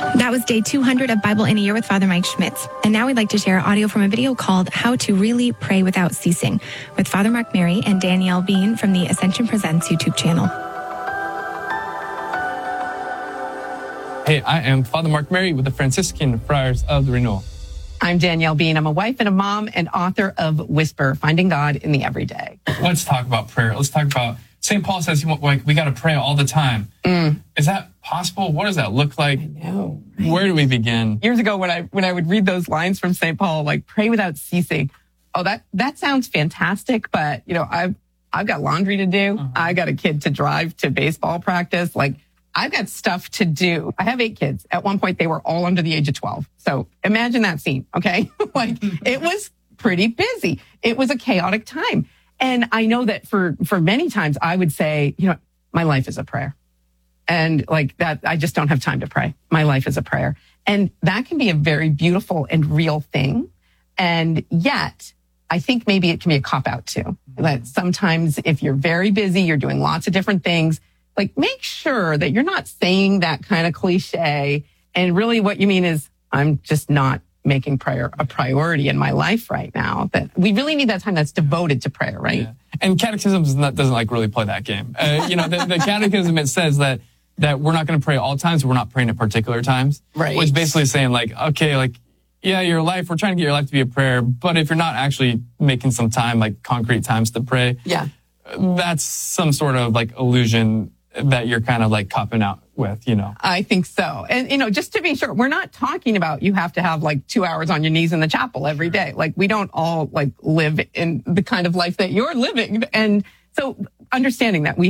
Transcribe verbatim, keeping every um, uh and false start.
That was day two hundred of Bible in a Year with Father Mike Schmitz. And now we'd like to share audio from a video called How to Really Pray Without Ceasing with Father Mark Mary and Danielle Bean from the Ascension Presents YouTube channel. Hey, I am Father Mark Mary with the Franciscan Friars of the Renewal. I'm Danielle Bean. I'm a wife and a mom and author of Whisper, Finding God in the Everyday. Let's talk about prayer. Let's talk about, Saint Paul says like we got to pray all the time. Mm. Is that possible? What does that look like? I know. Where do we begin? Years ago when I when I would read those lines from Saint Paul, like pray without ceasing. Oh, that that sounds fantastic, but you know, I've I've got laundry to do. Uh-huh. I got a kid to drive to baseball practice. Like I've got stuff to do. I have eight kids. At one point, they were all under the age of twelve. So imagine that scene, okay? Like it was pretty busy. It was a chaotic time. And I know that for, for many times I would say, you know, my life is a prayer. And like that, I just don't have time to pray. My life is a prayer. And that can be a very beautiful and real thing. And yet I think maybe it can be a cop out too. That sometimes if you're very busy, you're doing lots of different things, like make sure that you're not saying that kind of cliche. And really what you mean is, I'm just not making prayer a priority in my life right now. That we really need that time that's devoted to prayer, right? Yeah. And catechism doesn't, doesn't like really play that game. Uh, you know, the, the catechism, it says that that we're not going to pray all times, we're not praying at particular times. Right. Which basically saying like, okay, like, yeah, your life, we're trying to get your life to be a prayer, but if you're not actually making some time, like concrete times to pray, yeah, that's some sort of like illusion that you're kind of like copping out with, you know? I think so. And, you know, just to be sure, we're not talking about you have to have like two hours on your knees in the chapel every day. Like we don't all like live in the kind of life that you're living. And so understanding that we